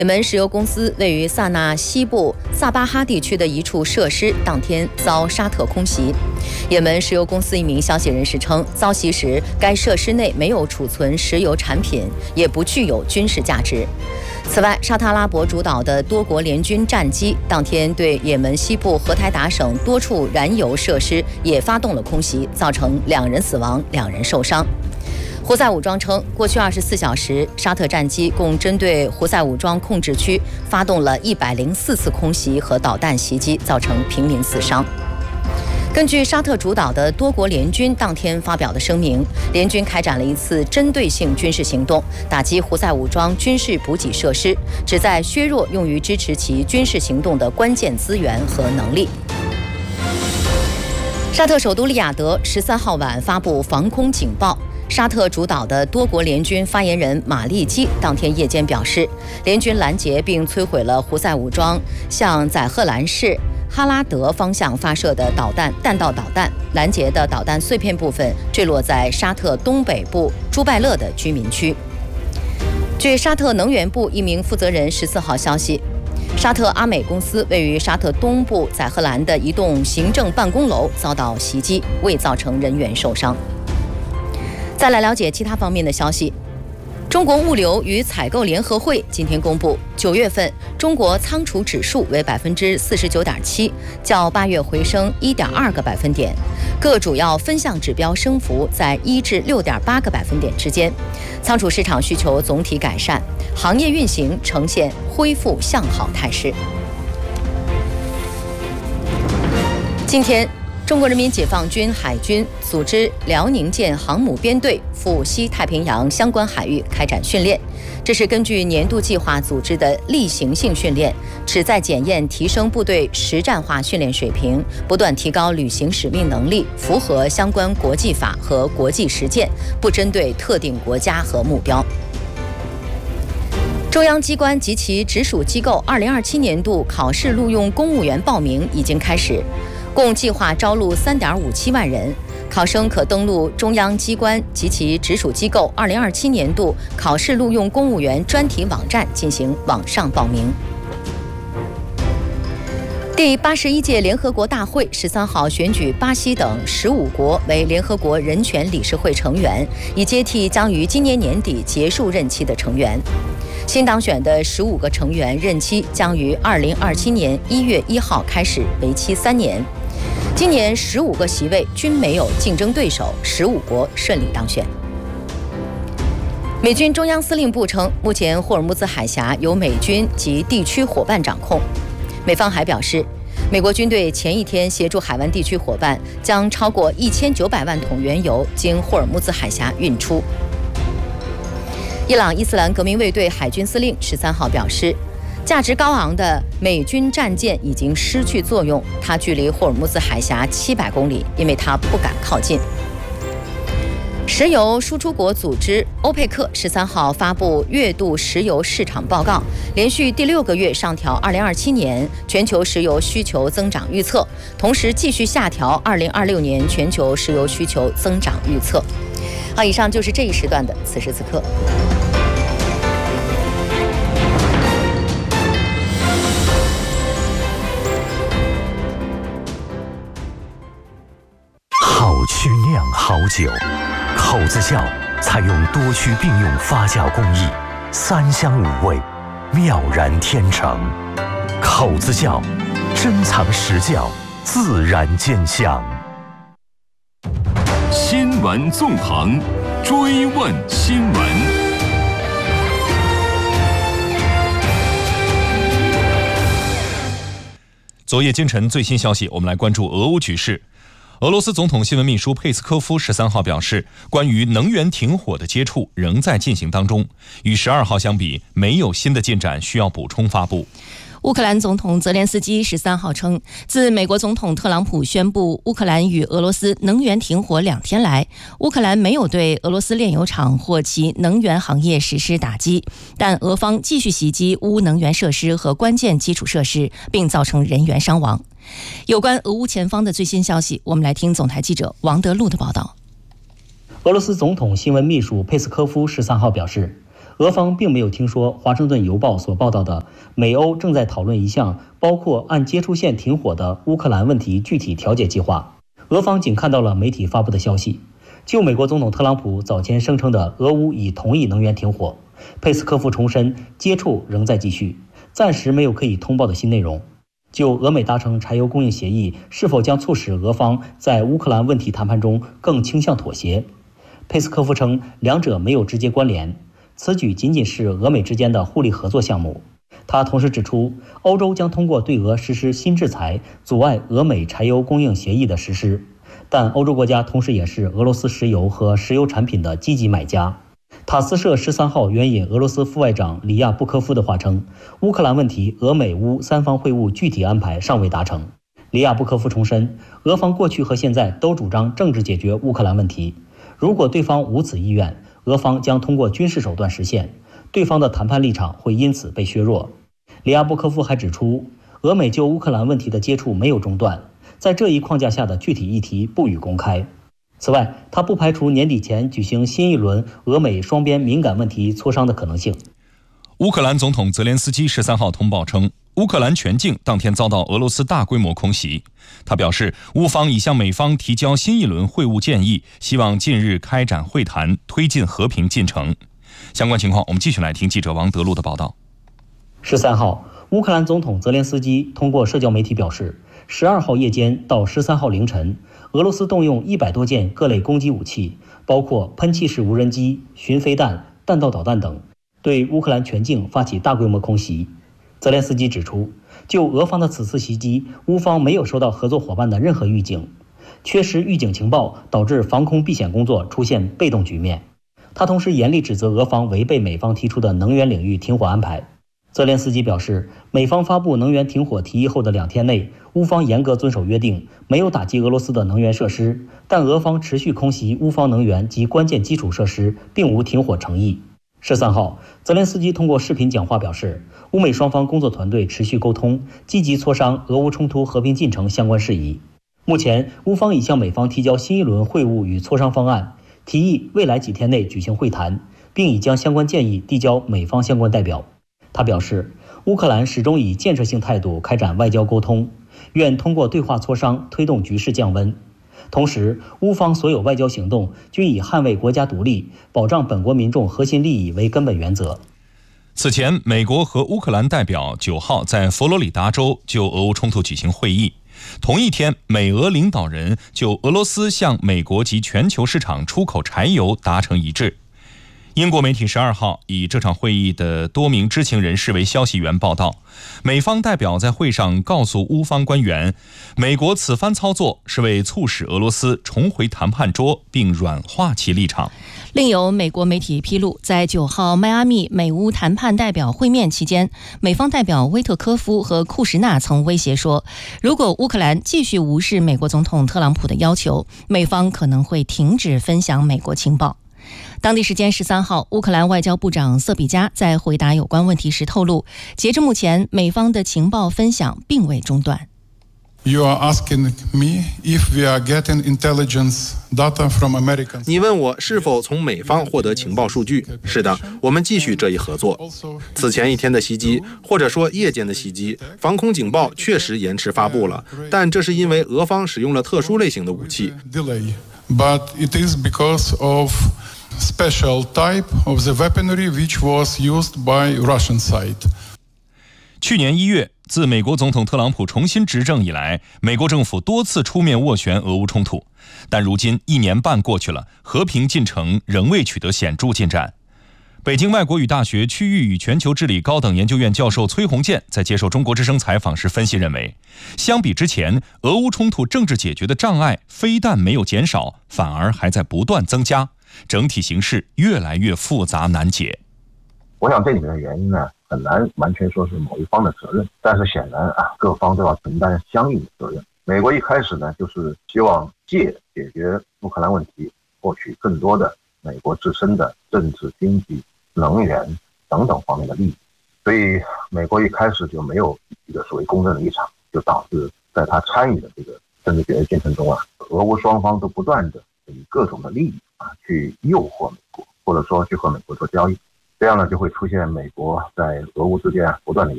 也门石油公司位于萨那西部萨巴哈地区的一处设施当天遭沙特空袭。也门石油公司一名消息人士称，遭袭时该设施内没有储存石油产品，也不具有军事价值。此外，沙特阿拉伯主导的多国联军战机当天对也门西部荷台达省多处燃油设施也发动了空袭，造成2人死亡、2人受伤。胡塞武装称，过去24小时，沙特战机共针对胡塞武装控制区发动了104次空袭和导弹袭击，造成平民死伤。根据沙特主导的多国联军当天发表的声明，联军开展了一次针对性军事行动，打击胡塞武装军事补给设施，旨在削弱用于支持其军事行动的关键资源和能力。沙特首都利雅得13号晚发布防空警报。沙特主导的多国联军发言人马利基当天夜间表示，联军拦截并摧毁了胡塞武装向载赫兰市哈拉德方向发射的弹道导弹，拦截的导弹碎片部分坠落在沙特东北部朱拜勒的居民区。据沙特能源部一名负责人14号消息，沙特阿美公司位于沙特东部载赫兰的一栋行政办公楼遭到袭击，未造成人员受伤。再来了解其他方面的消息。中国物流与采购联合会今天公布，9月份中国仓储指数为49.7%，较8月回升1.2个百分点，各主要分项指标升幅在1至6.8个百分点之间。仓储市场需求总体改善，行业运行呈现恢复向好态势。今天，中国人民解放军海军组织辽宁舰航母编队赴西太平洋相关海域开展训练，这是根据年度计划组织的例行性训练，旨在检验提升部队实战化训练水平，不断提高履行使命能力，符合相关国际法和国际实践，不针对特定国家和目标。中央机关及其直属机构2027年度考试录用公务员报名已经开始，共计划招录3.57万人，考生可登录中央机关及其直属机构2027年度考试录用公务员专题网站进行网上报名。第81届联合国大会13号选举巴西等15国为联合国人权理事会成员，以接替将于今年年底结束任期的成员。新当选的15个成员任期将于2027年1月1号开始，为期3年。今年15个席位均没有竞争对手，15国顺利当选。美军中央司令部称，目前霍尔木兹海峡由美军及地区伙伴掌控。美方还表示，美国军队前一天协助海湾地区伙伴将超过1900万桶原油经霍尔木兹海峡运出。伊朗伊斯兰革命卫队海军司令13号表示，价值高昂的美军战舰已经失去作用，它距离霍尔木兹海峡700公里，因为它不敢靠近。石油输出国组织欧佩克13号发布月度石油市场报告，连续第6个月上调2027年全球石油需求增长预测，同时继续下调2026年全球石油需求增长预测。好，以上就是这一时段的此时此刻。 好曲酿好酒，口子窖采用多区并用发酵工艺，3香5味，妙然天成。口子窖珍藏实窖，自然见香。 新闻纵横，追问新闻。 昨夜今晨最新消息，我们来关注俄乌局势。俄罗斯总统新闻秘书佩斯科夫13号表示，关于能源停火的接触仍在进行当中，与12号相比，没有新的进展需要补充发布。 乌克兰总统泽连斯基13号称，自美国总统特朗普宣布乌克兰与俄罗斯能源停火2天来，乌克兰没有对俄罗斯炼油厂或其能源行业实施打击，但俄方继续袭击乌能源设施和关键基础设施，并造成人员伤亡。有关俄乌前方的最新消息，我们来听总台记者王德禄的报道。 俄罗斯总统新闻秘书佩斯科夫13号表示， 俄方并没有听说华盛顿邮报所报道的美欧正在讨论一项包括按接触线停火的乌克兰问题具体调解计划。俄方仅看到了媒体发布的消息。就美国总统特朗普早前声称的俄乌已同意能源停火，佩斯科夫重申接触仍在继续，暂时没有可以通报的新内容。就俄美达成柴油供应协议是否将促使俄方在乌克兰问题谈判中更倾向妥协，佩斯科夫称两者没有直接关联，此举仅仅是俄美之间的互利合作项目。他同时指出，欧洲将通过对俄实施新制裁，阻碍俄美柴油供应协议的实施，但欧洲国家同时也是俄罗斯石油和石油产品的积极买家。塔斯社13号援引俄罗斯副外长里亚布科夫的话称，乌克兰问题俄美乌三方会晤具体安排尚未达成。里亚布科夫重申，俄方过去和现在都主张政治解决乌克兰问题，如果对方无此意愿，俄方将通过军事手段实现，对方的谈判立场会因此被削弱。里亚布科夫还指出，俄美就乌克兰问题的接触没有中断，在这一框架下的具体议题不予公开。此外，他不排除年底前举行新一轮俄美双边敏感问题磋商的可能性。 乌克兰总统泽连斯基13号通报称，乌克兰全境当天遭到俄罗斯大规模空袭。他表示，乌方已向美方提交新一轮会晤建议，希望近日开展会谈，推进和平进程。相关情况，我们继续来听记者王德禄的报道。 13号，乌克兰总统泽连斯基通过社交媒体表示，12号夜间到13号凌晨，俄罗斯动用100多件各类攻击武器，包括喷气式无人机、巡飞弹、弹道导弹等，对乌克兰全境发起大规模空袭。泽连斯基指出，就俄方的此次袭击，乌方没有收到合作伙伴的任何预警，缺失预警情报导致防空避险工作出现被动局面。他同时严厉指责俄方违背美方提出的能源领域停火安排。泽连斯基表示，美方发布能源停火提议后的2天内，乌方严格遵守约定，没有打击俄罗斯的能源设施，但俄方持续空袭乌方能源及关键基础设施，并无停火诚意。13号，泽连斯基通过视频讲话表示，乌美双方工作团队持续沟通，积极磋商俄乌冲突和平进程相关事宜。目前，乌方已向美方提交新一轮会晤与磋商方案，提议未来几天内举行会谈，并已将相关建议递交美方相关代表。他表示，乌克兰始终以建设性态度开展外交沟通，愿通过对话磋商推动局势降温。同时，乌方所有外交行动均以捍卫国家独立、保障本国民众核心利益为根本原则。 此前，美国和乌克兰代表9号在佛罗里达州就俄乌冲突举行会议。同一天，美俄领导人就俄罗斯向美国及全球市场出口柴油达成一致。英国媒体12号以这场会议的多名知情人士为消息源报道，美方代表在会上告诉乌方官员，美国此番操作是为促使俄罗斯重回谈判桌并软化其立场。 另有美国媒体披露，在9号迈阿密美乌谈判代表会面期间，美方代表威特科夫和库什纳曾威胁说，如果乌克兰继续无视美国总统特朗普的要求，美方可能会停止分享美国情报。当地时间13号，乌克兰外交部长瑟比加在回答有关问题时透露，截至目前，美方的情报分享并未中断。 You are asking me if we are getting intelligence data from Americans. 你问我是否从美方获得情报数据？是的，我们继续这一合作。此前一天的袭击，或者说夜间的袭击，防空警报确实延迟发布了，但这是因为俄方使用了特殊类型的武器。 But it is because of special type of the weaponry which was used by Russian side. 去年1月，自美国总统特朗普重新执政以来，美国政府多次出面斡旋俄乌冲突，但如今1年半过去了，和平进程仍未取得显著进展。北京外国语大学区域与全球治理高等研究院教授崔洪建在接受中国之声采访时分析认为，相比之前，俄乌冲突政治解决的障碍非但没有减少，反而还在不断增加，整体形势越来越复杂难解。 我想这里面的原因呢，很难完全说是某一方的责任，但是显然各方都要承担相应的责任。美国一开始呢，就是希望借解决乌克兰问题，获取更多的美国自身的政治、经济、能源等等方面的利益，所以美国一开始就没有一个所谓公正的立场，就导致在他参与的这个政治解决进程中俄乌双方都不断的以各种的利益去诱惑美国，或者说去和美国做交易。 这样呢就会出现美国在俄乌之间不断的